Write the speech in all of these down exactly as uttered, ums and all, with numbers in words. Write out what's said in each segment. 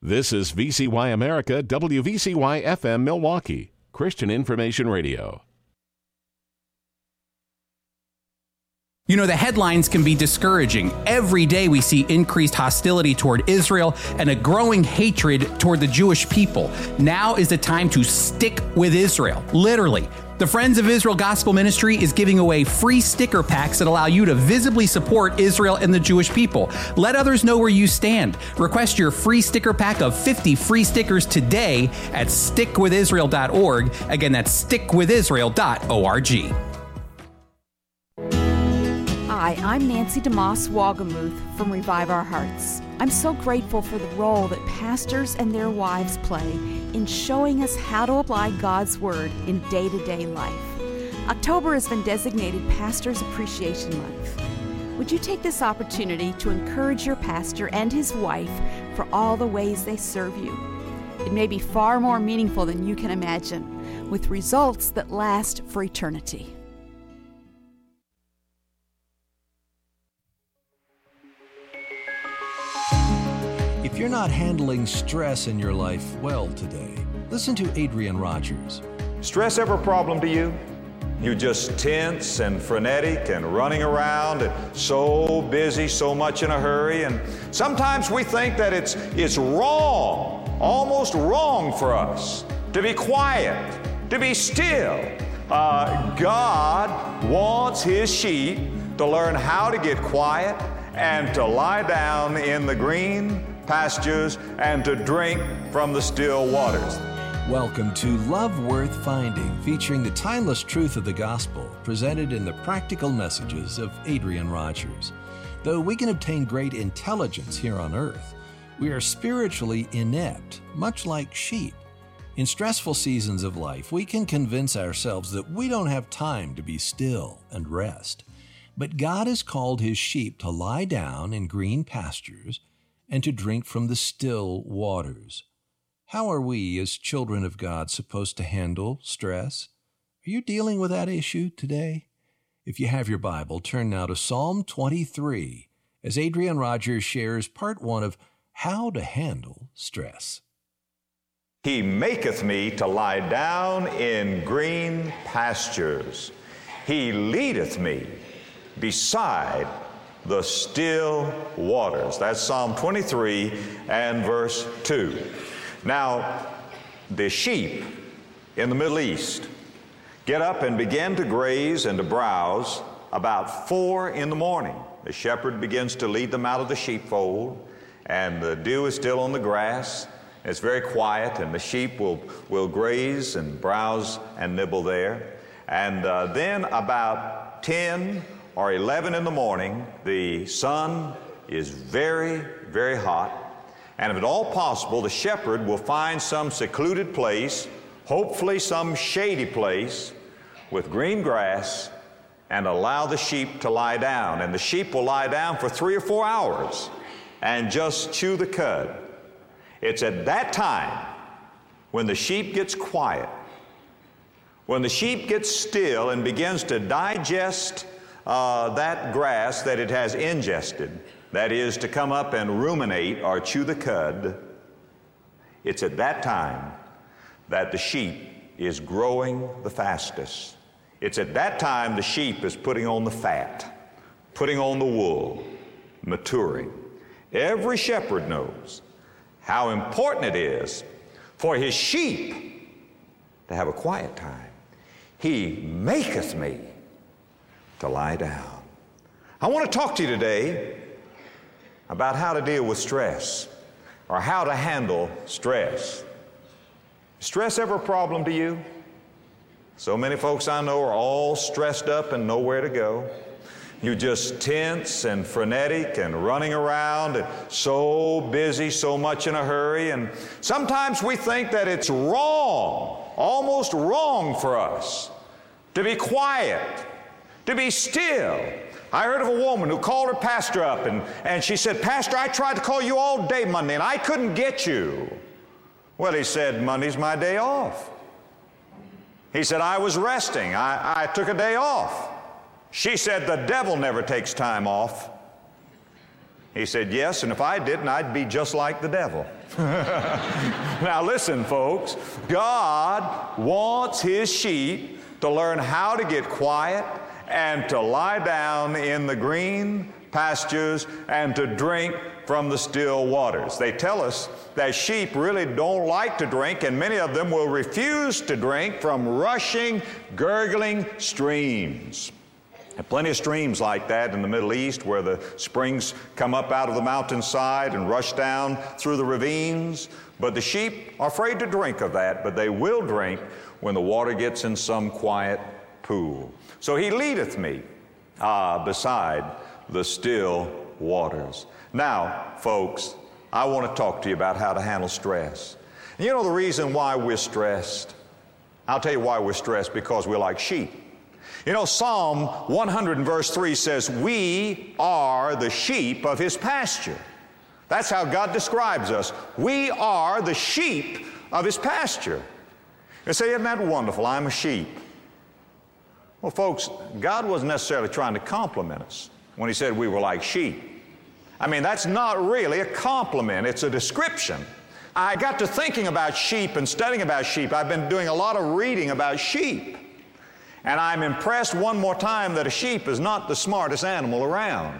This is V C Y America, W V C Y F M Milwaukee, Christian Information Radio. You know, the headlines can be discouraging. Every day we see increased hostility toward Israel and a growing hatred toward the Jewish people. Now is the time to stick with Israel, literally. The Friends of Israel Gospel Ministry is giving away free sticker packs that allow you to visibly support Israel and the Jewish people. Let others know where you stand. Request your free sticker pack of fifty free stickers today at stick with israel dot org. Again, that's stick with israel dot org. Hi, I'm Nancy DeMoss Wagamuth from Revive Our Hearts. I'm so grateful for the role that pastors and their wives play in showing us how to apply God's Word in day-to-day life. October has been designated Pastor's Appreciation Month. Would you take this opportunity to encourage your pastor and his wife for all the ways they serve you? It may be far more meaningful than you can imagine, with results that last for eternity. If you're not handling stress in your life well today, listen to Adrian Rogers. Stress ever a problem to you? You're just tense and frenetic and running around and so busy, so much in a hurry. And sometimes we think that it's, it's wrong, almost wrong for us to be quiet, to be still. Uh, God wants His sheep to learn how to get quiet and to lie down in the green pastures and to drink from the still waters. Welcome to Love Worth Finding, featuring the timeless truth of the gospel, presented in the practical messages of Adrian Rogers. Though we can obtain great intelligence here on earth, we are spiritually inept, much like sheep. In stressful seasons of life, we can convince ourselves that we don't have time to be still and rest. But God has called His sheep to lie down in green pastures and to drink from the still waters. How are we as children of God supposed to handle stress? Are you dealing with that issue today? If you have your Bible, turn now to Psalm twenty-three as Adrian Rogers shares part one of How to Handle Stress. He maketh me to lie down in green pastures. He leadeth me beside the still waters. That's Psalm twenty-three and verse two. Now, the sheep in the Middle East get up and begin to graze and to browse about four in the morning. The shepherd begins to lead them out of the sheepfold, and the dew is still on the grass. It's very quiet, and the sheep will, will graze and browse and nibble there. And uh, then about ten or eleven in the morning, the sun is very, very hot. And if at all possible, the shepherd will find some secluded place, hopefully some shady place with green grass, and allow the sheep to lie down. And the sheep will lie down for three or four hours and just chew the cud. It's at that time when the sheep gets quiet, when the sheep gets still and begins to digest Uh, that grass that it has ingested, that is, to come up and ruminate or chew the cud, it's at that time that the sheep is growing the fastest. It's at that time the sheep is putting on the fat, putting on the wool, maturing. Every shepherd knows how important it is for his sheep to have a quiet time. He maketh me to lie down. I want to talk to you today about how to deal with stress, or how to handle stress. Stress ever a problem to you? So many folks I know are all stressed up and nowhere to go. You're just tense and frenetic and running around and so busy, so much in a hurry. And sometimes we think that it's wrong, almost wrong for us to be quiet, to be still. I heard of a woman who called her pastor up and, and she said, "Pastor, I tried to call you all day Monday and I couldn't get you." Well, he said, "Monday's my day off." He said, "I was resting. I, I took a day off." She said, "The devil never takes time off." He said, yes, and if I didn't, I'd be just like the devil. Now listen, folks, God wants His sheep to learn how to get quiet and to lie down in the green pastures and to drink from the still waters. They tell us that sheep really don't like to drink, and many of them will refuse to drink from rushing, gurgling streams. And plenty of streams like that in the Middle East where the springs come up out of the mountainside and rush down through the ravines. But the sheep are afraid to drink of that, but they will drink when the water gets in some quiet pool. So He leadeth me uh, beside the still waters. Now, folks, I want to talk to you about how to handle stress. And you know the reason why we're stressed? I'll tell you why we're stressed, because we're like sheep. You know, Psalm one hundred and verse three says, we are the sheep of His pasture. That's how God describes us. We are the sheep of His pasture. You say, isn't that wonderful? I'm a sheep. Well, folks, God wasn't necessarily trying to compliment us when He said we were like sheep. I mean, that's not really a compliment. It's a description. I got to thinking about sheep and studying about sheep. I've been doing a lot of reading about sheep. And I'm impressed one more time that a sheep is not the smartest animal around.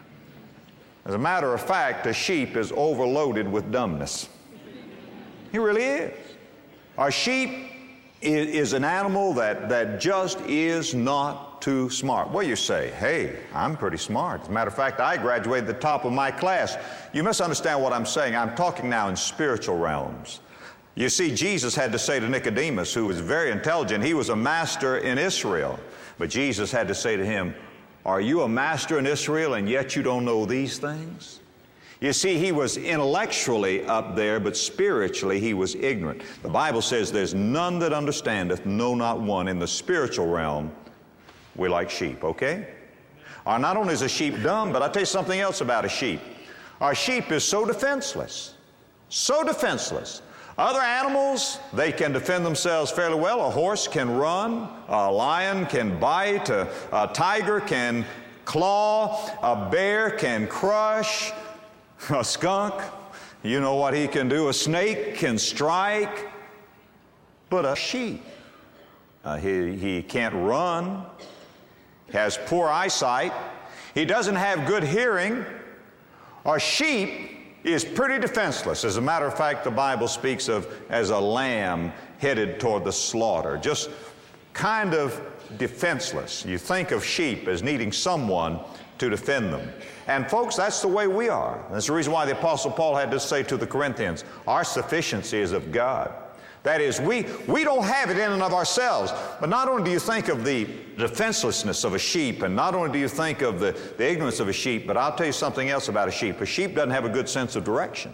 As a matter of fact, a sheep is overloaded with dumbness. He really is. A sheep is, is an animal that, that just is not too smart. Well, you say, hey, I'm pretty smart. As a matter of fact, I graduated at the top of my class. You misunderstand what I'm saying. I'm talking now in spiritual realms. You see, Jesus had to say to Nicodemus, who was very intelligent, he was a master in Israel. But Jesus had to say to him, are you a master in Israel and yet you don't know these things? You see, he was intellectually up there, but spiritually he was ignorant. The Bible says there's none that understandeth, no, not one. In the spiritual realm, we're like sheep, okay? Or not only is a sheep dumb, but I'll tell you something else about a sheep. Our sheep is so defenseless, so defenseless. Other animals, they can defend themselves fairly well. A horse can run, a lion can bite, a, a tiger can claw, a bear can crush, a skunk, you know what he can do, a snake can strike. But a sheep, uh, he, he can't run, has poor eyesight, he doesn't have good hearing. A sheep is pretty defenseless. As a matter of fact, the Bible speaks of as a lamb headed toward the slaughter, just kind of defenseless. You think of sheep as needing someone to defend them. And folks, that's the way we are. That's the reason why the Apostle Paul had to say to the Corinthians, our sufficiency is of God. That is, we, we don't have it in and of ourselves. But not only do you think of the defenselessness of a sheep, and not only do you think of the, the ignorance of a sheep, but I'll tell you something else about a sheep. A sheep doesn't have a good sense of direction.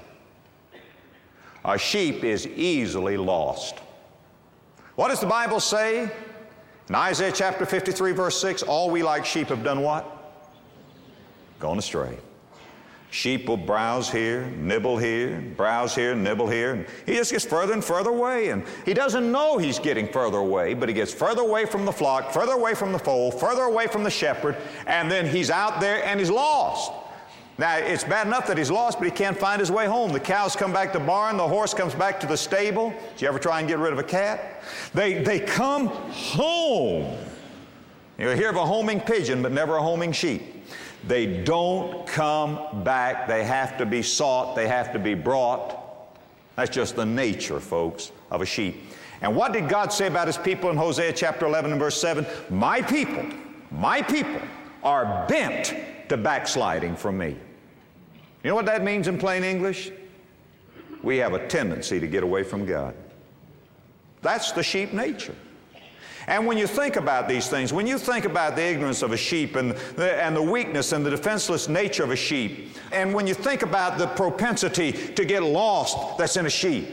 A sheep is easily lost. What does the Bible say? In Isaiah chapter fifty-three, verse six, all we like sheep have done what? Gone astray. Sheep will browse here, nibble here, browse here, nibble here. And he just gets further and further away. And he doesn't know he's getting further away, but he gets further away from the flock, further away from the fold, further away from the shepherd, and then he's out there and he's lost. Now, it's bad enough that he's lost, but he can't find his way home. The cows come back to the barn, the horse comes back to the stable. Did you ever try and get rid of a cat? They, they come home. You'll hear of a homing pigeon, but never a homing sheep. They don't come back. They have to be sought. They have to be brought. That's just the nature, folks, of a sheep. And what did God say about His people in Hosea chapter eleven and verse seven? My people, my people are bent to backsliding from me. You know what that means in plain English? We have a tendency to get away from God. That's the sheep nature. And when you think about these things, when you think about the ignorance of a sheep and the, and the weakness and the defenseless nature of a sheep, and when you think about the propensity to get lost that's in a sheep,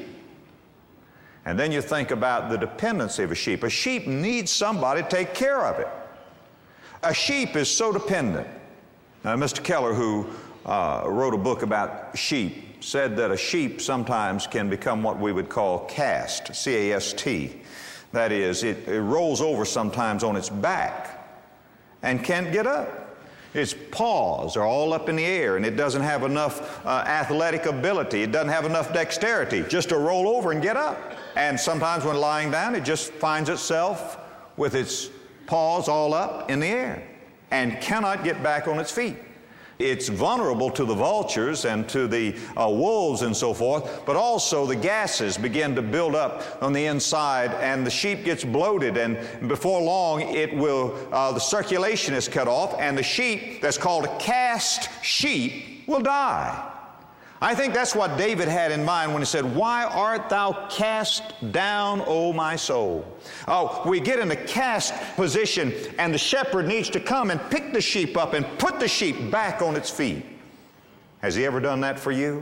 and then you think about the dependency of a sheep, a sheep needs somebody to take care of it. A sheep is so dependent. Now, Mister Keller, who uh, wrote a book about sheep, said that a sheep sometimes can become what we would call cast, C A S T. That is, it, it rolls over sometimes on its back and can't get up. Its paws are all up in the air, and it doesn't have enough uh, athletic ability. It doesn't have enough dexterity just to roll over and get up. And sometimes when lying down, it just finds itself with its paws all up in the air and cannot get back on its feet. It's vulnerable to the vultures and to the uh, wolves and so forth, but also the gases begin to build up on the inside, and the sheep gets bloated, and before long it will, uh, the circulation is cut off, and the sheep that's called a cast sheep will die. I think that's what David had in mind when he said, "Why art thou cast down, O my soul?" Oh, we get in a cast position, and the shepherd needs to come and pick the sheep up and put the sheep back on its feet. Has he ever done that for you?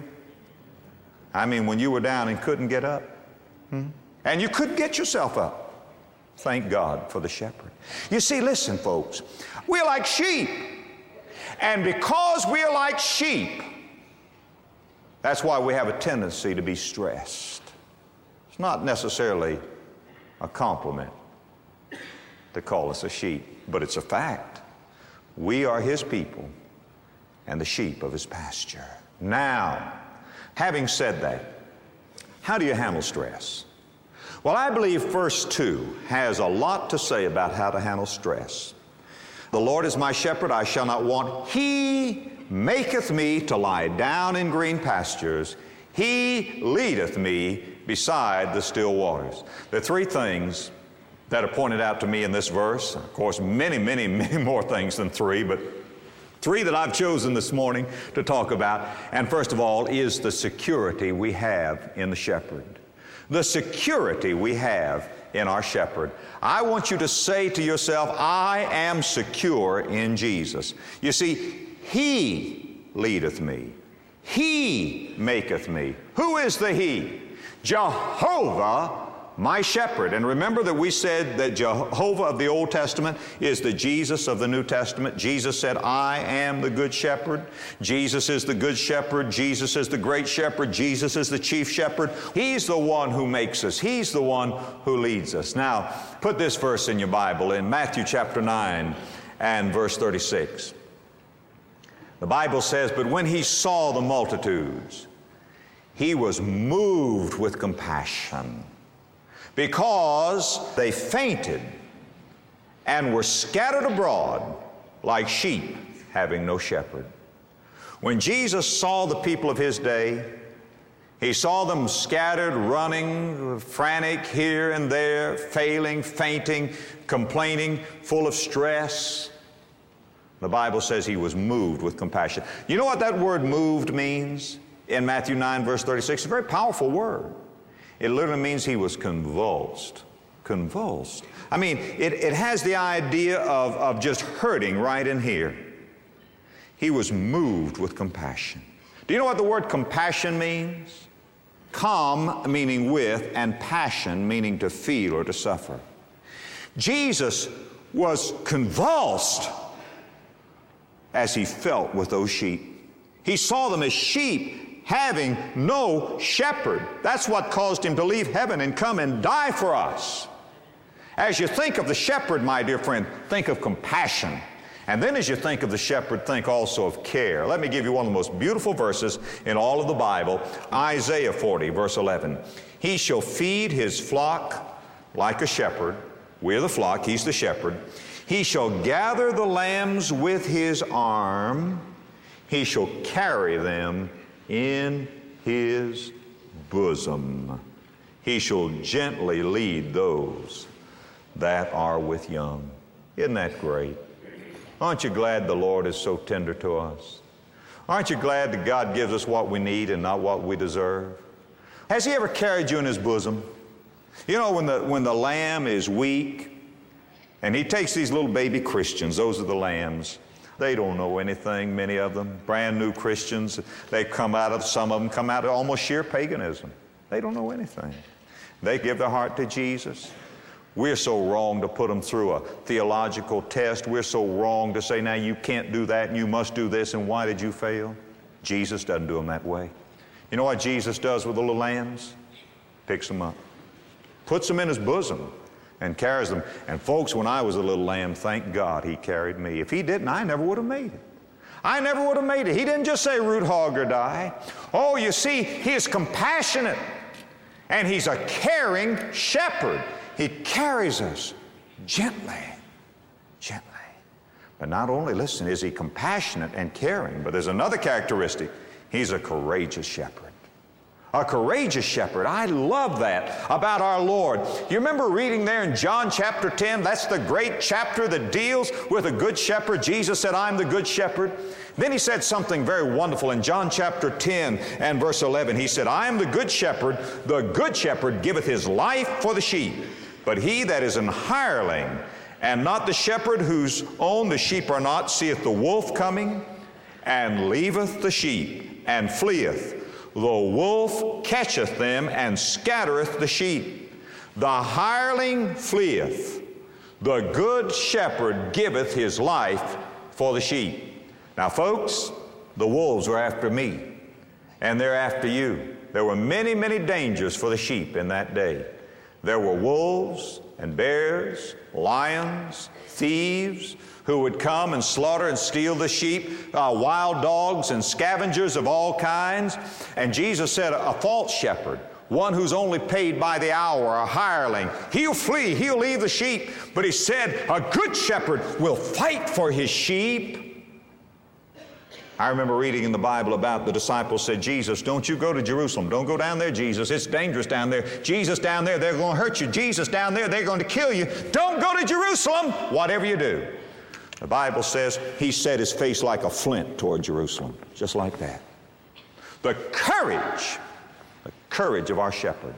I mean, when you were down and couldn't get up, hmm? and you couldn't get yourself up. Thank God for the shepherd. You see, listen, folks, we're like sheep. And because we're like sheep, that's why we have a tendency to be stressed. It's not necessarily a compliment to call us a sheep, but it's a fact. We are His people and the sheep of His pasture. Now, having said that, how do you handle stress? Well, I believe verse two has a lot to say about how to handle stress. The Lord is my shepherd, I shall not want. He maketh me to lie down in green pastures. He leadeth me beside the still waters. There are three things that are pointed out to me in this verse. Of course, many, many, many more things than three, but three that I've chosen this morning to talk about. And first of all is the security we have in the shepherd. The security we have in our shepherd. I want you to say to yourself, I am secure in Jesus. You see, He leadeth me. He maketh me. Who is the He? Jehovah, my shepherd. And remember that we said that Jehovah of the Old Testament is the Jesus of the New Testament. Jesus said, I am the good shepherd. Jesus is the good shepherd. Jesus is the great shepherd. Jesus is the chief shepherd. He's the one who makes us. He's the one who leads us. Now, put this verse in your Bible in Matthew chapter nine and verse thirty-six. The Bible says, but when He saw the multitudes, He was moved with compassion, because they fainted and were scattered abroad like sheep having no shepherd. When Jesus saw the people of His day, He saw them scattered, running, frantic here and there, failing, fainting, complaining, full of stress. The Bible says He was moved with compassion. You know what that word moved means in Matthew nine, verse thirty-six? It's a very powerful word. It literally means He was convulsed. Convulsed. I mean, it, it has the idea of, of just hurting right in here. He was moved with compassion. Do you know what the word compassion means? Com meaning with, and passion meaning to feel or to suffer. Jesus was convulsed as He felt with those sheep. He saw them as sheep having no shepherd. That's what caused Him to leave heaven and come and die for us. As you think of the shepherd, my dear friend, think of compassion. And then as you think of the shepherd, think also of care. Let me give you one of the most beautiful verses in all of the Bible, Isaiah forty, verse eleven. He shall feed His flock like a shepherd. We're the flock, He's the shepherd. He shall gather the lambs with His arm. He shall carry them in His bosom. He shall gently lead those that are with young. Isn't that great? Aren't you glad the Lord is so tender to us? Aren't you glad that God gives us what we need and not what we deserve? Has He ever carried you in His bosom? You know, when the, when the lamb is weak, and He takes these little baby Christians, those are the lambs. They don't know anything, many of them, brand new Christians. They come out of, some of them come out of almost sheer paganism. They don't know anything. They give their heart to Jesus. We're so wrong to put them through a theological test. We're so wrong to say, now you can't do that and you must do this, and why did you fail? Jesus doesn't do them that way. You know what Jesus does with the little lambs? Picks them up, puts them in His bosom, and carries them. And folks, when I was a little lamb, thank God he carried me. If he didn't, I never would have made it. I never would have made it. He didn't just say root hog or die. Oh, you see, he is compassionate, and he's a caring shepherd. He carries us gently, gently. But not only, listen, is he compassionate and caring, but there's another characteristic. He's a courageous shepherd. A courageous shepherd. I love that about our Lord. You remember reading there in John chapter ten? That's the great chapter that deals with a good shepherd. Jesus said, I'm the good shepherd. Then he said something very wonderful in John chapter ten and verse eleven. He said, I am the good shepherd. The good shepherd giveth his life for the sheep. But he that is an hireling, and not the shepherd whose own the sheep are not, seeth the wolf coming, and leaveth the sheep, and fleeth. The wolf catcheth them, and scattereth the sheep. The hireling fleeth. The good shepherd giveth his life for the sheep. Now, folks, the wolves were after me, and they're after you. There were many, many dangers for the sheep in that day. There were wolves and bears, lions, thieves, who would come and slaughter and steal the sheep, uh, wild dogs and scavengers of all kinds. And Jesus said a false shepherd, one who's only paid by the hour, a hireling, he'll flee, he'll leave the sheep. But he said a good shepherd will fight for his sheep. I remember reading in the Bible about the disciples said, Jesus, don't you go to Jerusalem. Don't go down there, Jesus. It's dangerous down there. Jesus, down there, they're going to hurt you. Jesus, down there, they're going to kill you. Don't go to Jerusalem, whatever you do. The Bible says he set his face like a flint toward Jerusalem, just like that. The courage, the courage of our shepherd.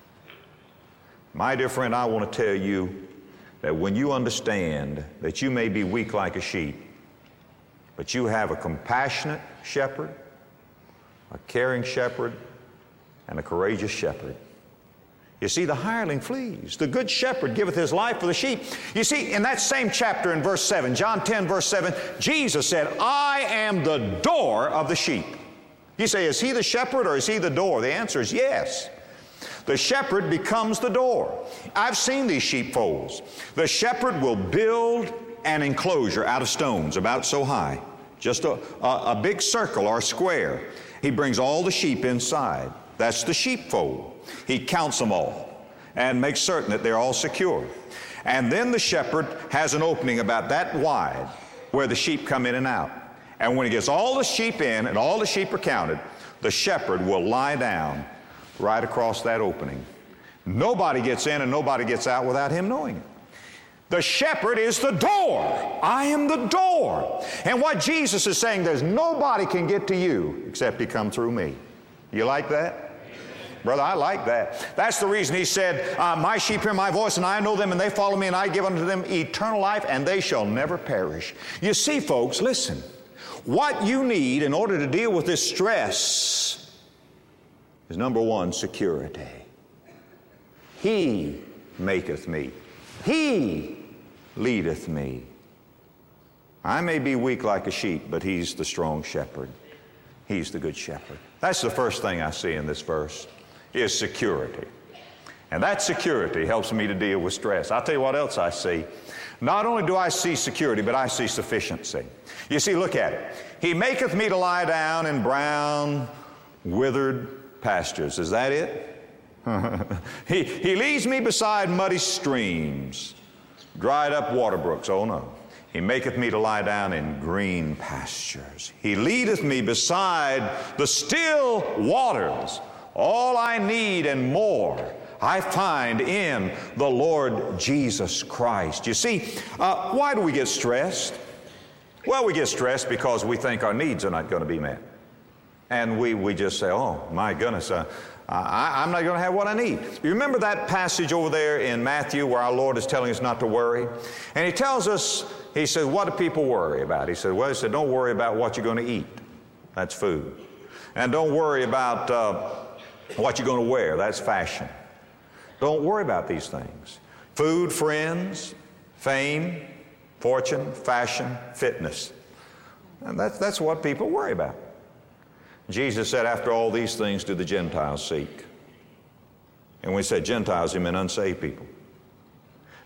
My dear friend, I want to tell you that when you understand that you may be weak like a sheep, but you have a compassionate shepherd, a caring shepherd, and a courageous shepherd. You see, the hireling flees. The good shepherd giveth his life for the sheep. You see, in that same chapter in verse seven, John ten, verse seven, Jesus said, I am the door of the sheep. You say, is he the shepherd or is he the door? The answer is yes. The shepherd becomes the door. I've seen these sheepfolds. The shepherd will build an enclosure out of stones about so high, just a, a, a big circle or a square. He brings all the sheep inside. That's the sheepfold. He counts them all and makes certain that they're all secure. And then the shepherd has an opening about that wide where the sheep come in and out. And when he gets all the sheep in and all the sheep are counted, the shepherd will lie down right across that opening. Nobody gets in and nobody gets out without him knowing it. The shepherd is the door. I am the door. And what Jesus is saying, there's nobody can get to you except he come through me. You like that? Brother, I like that. That's the reason he said, uh, my sheep hear my voice, and I know them, and they follow me, and I give unto them eternal life, and they shall never perish. You see, folks, listen. What you need in order to deal with this stress is, number one, security. He maketh me. He leadeth me. I may be weak like a sheep, but he's the strong shepherd. He's the good shepherd. That's the first thing I see in this verse, is security. And that security helps me to deal with stress. I'll tell you what else I see. Not only do I see security, but I see sufficiency. You see, look at it. He maketh me to lie down in brown, withered pastures. Is that it? he, he leads me beside muddy streams, dried up water brooks. Oh, no. He maketh me to lie down in green pastures. He leadeth me beside the still waters. All I need and more I find in the Lord Jesus Christ. You see, uh, why do we get stressed? Well, we get stressed because we think our needs are not going to be met. And we, we just say, oh, my goodness, uh, I, I'm not going to have what I need. You remember that passage over there in Matthew where our Lord is telling us not to worry? And he tells us, he said, what do people worry about? He said, well, he said, don't worry about what you're going to eat. That's food. And don't worry about uh, what you're going to wear. That's fashion. Don't worry about these things. Food, friends, fame, fortune, fashion, fitness. And that's, that's what people worry about. Jesus said, after all these things do the Gentiles seek. And when he said Gentiles, he meant unsaved people.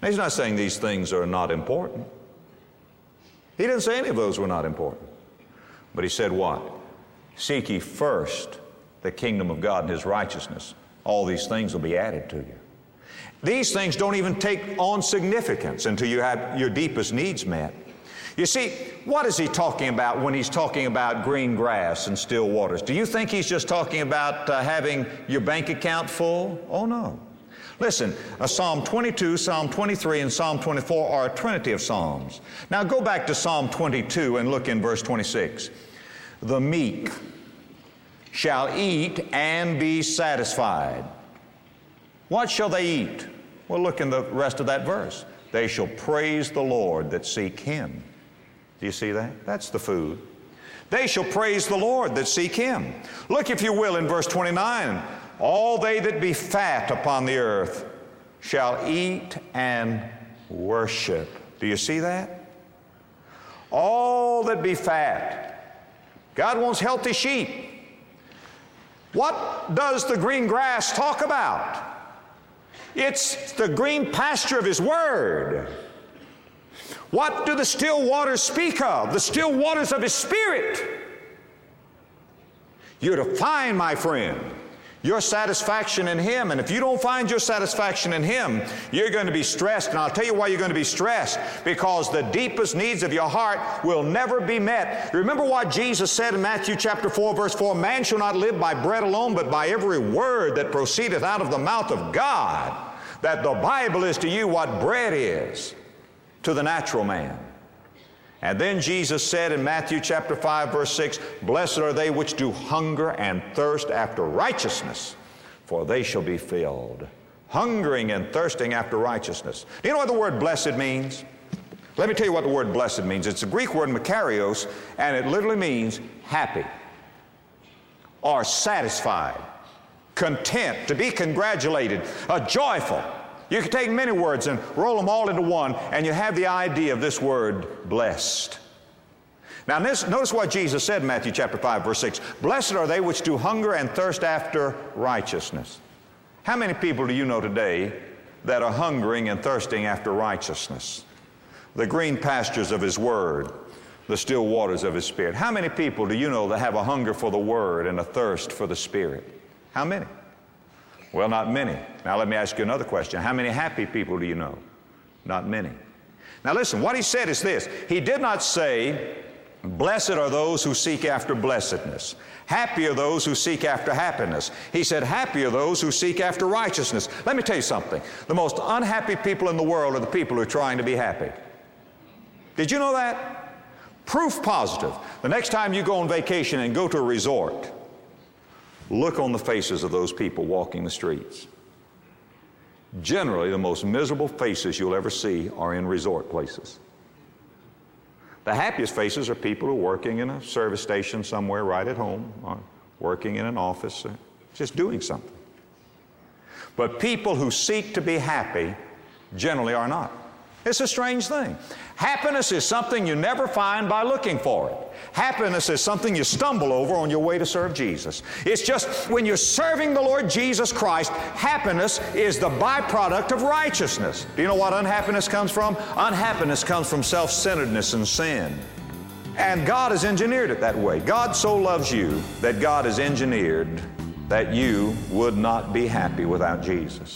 Now, he's not saying these things are not important. He didn't say any of those were not important. But he said what? Seek ye first the kingdom of God and His righteousness. All these things will be added to you. These things don't even take on significance until you have your deepest needs met. You see, what is he talking about when he's talking about green grass and still waters? Do you think he's just talking about uh, having your bank account full? Oh, no. Listen, uh, Psalm twenty-two, Psalm twenty-three, and Psalm twenty-four are a trinity of psalms. Now go back to Psalm twenty-two and look in verse twenty-six. The meek shall eat and be satisfied. What shall they eat? Well, look in the rest of that verse. They shall praise the Lord that seek Him. Do you see that? That's the food. They shall praise the Lord that seek Him. Look, if you will, in verse twenty-nine. All they that be fat upon the earth shall eat and worship. Do you see that? All that be fat. God wants healthy sheep. What does the green grass talk about? It's the green pasture of His Word. What do the still waters speak of? The still waters of His Spirit. You're to find, my friend, your satisfaction in Him. And if you don't find your satisfaction in Him, you're going to be stressed. And I'll tell you why you're going to be stressed. Because the deepest needs of your heart will never be met. Remember what Jesus said in Matthew chapter four, verse four, man shall not live by bread alone, but by every word that proceedeth out of the mouth of God. That the Bible is to you what bread is to the natural man. And then Jesus said in Matthew chapter five, verse six, blessed are they which do hunger and thirst after righteousness, for they shall be filled. Hungering and thirsting after righteousness. Do you know what the word blessed means? Let me tell you what the word blessed means. It's a Greek word makarios, and it literally means happy or satisfied, content, to be congratulated, a joyful. You can take many words and roll them all into one, and you have the idea of this word, blessed. Now, this, notice what Jesus said in Matthew chapter five, verse six. Blessed are they which do hunger and thirst after righteousness. How many people do you know today that are hungering and thirsting after righteousness? The green pastures of His Word, the still waters of His Spirit. How many people do you know that have a hunger for the Word and a thirst for the Spirit? How many? Well, not many. Now let me ask you another question. How many happy people do you know? Not many. Now listen, what He said is this. He did not say, blessed are those who seek after blessedness. Happy are those who seek after happiness. He said, happy are those who seek after righteousness. Let me tell you something. The most unhappy people in the world are the people who are trying to be happy. Did you know that? Proof positive. The next time you go on vacation and go to a resort, look on the faces of those people walking the streets. Generally, the most miserable faces you'll ever see are in resort places. The happiest faces are people who are working in a service station somewhere right at home, or working in an office, or just doing something. But people who seek to be happy generally are not. It's a strange thing. Happiness is something you never find by looking for it. Happiness is something you stumble over on your way to serve Jesus. It's just when you're serving the Lord Jesus Christ, happiness is the byproduct of righteousness. Do you know what unhappiness comes from? Unhappiness comes from self-centeredness and sin. And God has engineered it that way. God so loves you that God has engineered that you would not be happy without Jesus.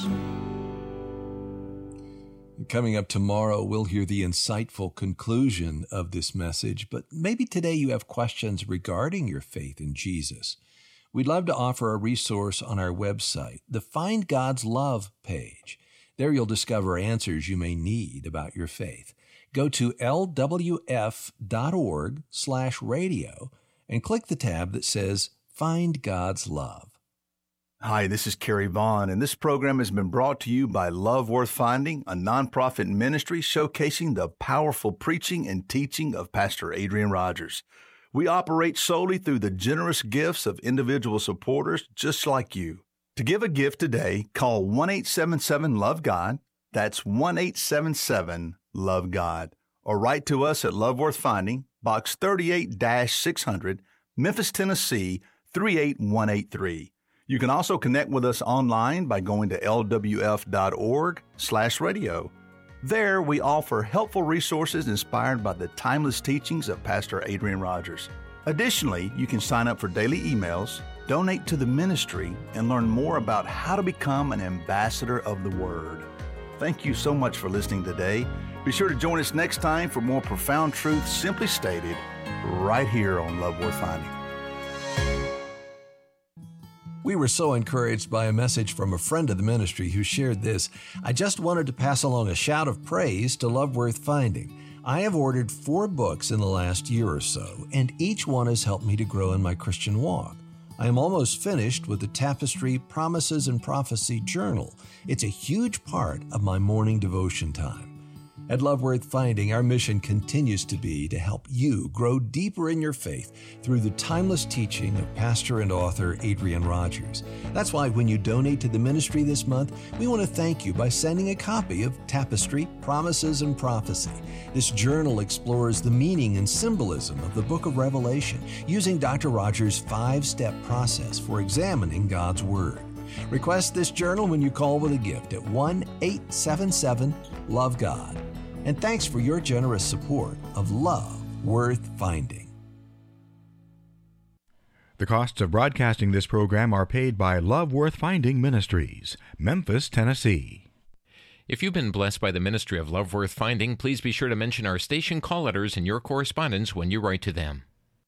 Coming up tomorrow, we'll hear the insightful conclusion of this message, but maybe today you have questions regarding your faith in Jesus. We'd love to offer a resource on our website, the Find God's Love page. There you'll discover answers you may need about your faith. Go to L W F dot org slash radio and click the tab that says Find God's Love. Hi, this is Kerry Vaughn, and this program has been brought to you by Love Worth Finding, a nonprofit ministry showcasing the powerful preaching and teaching of Pastor Adrian Rogers. We operate solely through the generous gifts of individual supporters just like you. To give a gift today, call one eight seven seven love God. That's one eight seven seven love God. Or write to us at Love Worth Finding, Box thirty-eight six hundred, Memphis, Tennessee, three eight one eight three. You can also connect with us online by going to L W F dot org slash radio. There, we offer helpful resources inspired by the timeless teachings of Pastor Adrian Rogers. Additionally, you can sign up for daily emails, donate to the ministry, and learn more about how to become an ambassador of the Word. Thank you so much for listening today. Be sure to join us next time for more profound truth simply stated right here on Love Worth Finding. We were so encouraged by a message from a friend of the ministry who shared this. I just wanted to pass along a shout of praise to Love Worth Finding. I have ordered four books in the last year or so, and each one has helped me to grow in my Christian walk. I am almost finished with the Tapestry Promises and Prophecy Journal. It's a huge part of my morning devotion time. At Love Worth Finding, our mission continues to be to help you grow deeper in your faith through the timeless teaching of pastor and author Adrian Rogers. That's why when you donate to the ministry this month, we want to thank you by sending a copy of Tapestry, Promises and Prophecy. This journal explores the meaning and symbolism of the book of Revelation using Doctor Rogers' five-step process for examining God's Word. Request this journal when you call with a gift at one eight seven seven love God. And thanks for your generous support of Love Worth Finding. The costs of broadcasting this program are paid by Love Worth Finding Ministries, Memphis, Tennessee. If you've been blessed by the ministry of Love Worth Finding, please be sure to mention our station call letters in your correspondence when you write to them.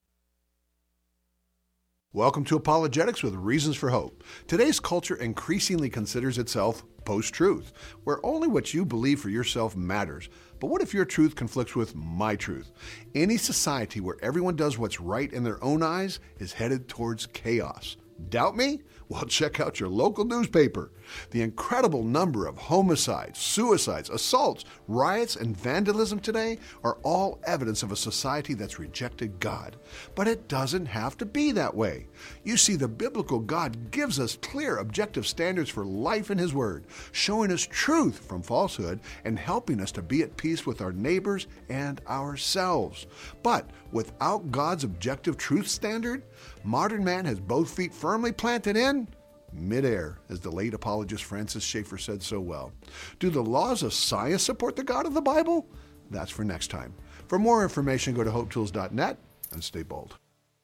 Welcome to Apologetics with Reasons for Hope. Today's culture increasingly considers itself post-truth, where only what you believe for yourself matters. But what if your truth conflicts with my truth? Any society where everyone does what's right in their own eyes is headed towards chaos. Doubt me? Well, check out your local newspaper. The incredible number of homicides, suicides, assaults, riots, and vandalism today are all evidence of a society that's rejected God. But it doesn't have to be that way. You see, the biblical God gives us clear, objective standards for life in His Word, showing us truth from falsehood and helping us to be at peace with our neighbors and ourselves. But without God's objective truth standard, modern man has both feet firmly planted in midair, as the late apologist Francis Schaeffer said so well. Do the laws of science support the God of the Bible? That's for next time. For more information, go to hope tools dot net and stay bold.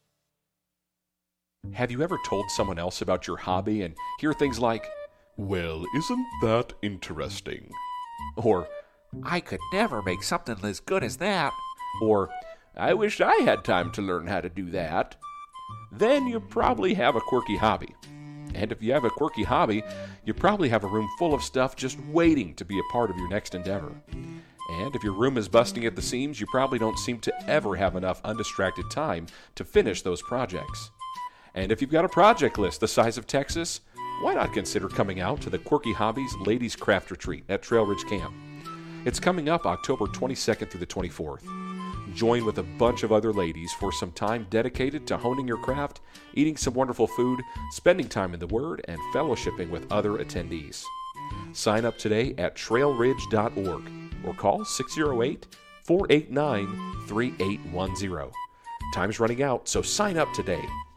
Have you ever told someone else about your hobby and hear things like, "Well, isn't that interesting?" Or, "I could never make something as good as that." Or, "I wish I had time to learn how to do that." Then you probably have a quirky hobby. And if you have a quirky hobby, you probably have a room full of stuff just waiting to be a part of your next endeavor. And if your room is busting at the seams, you probably don't seem to ever have enough undistracted time to finish those projects. And if you've got a project list the size of Texas, why not consider coming out to the Quirky Hobbies Ladies Craft Retreat at Trail Ridge Camp? It's coming up October twenty-second through the twenty-fourth. Join with a bunch of other ladies for some time dedicated to honing your craft, eating some wonderful food, spending time in the Word, and fellowshipping with other attendees. Sign up today at trail ridge dot org or call six oh eight, four eight nine, three eight one zero. Time's running out, so sign up today.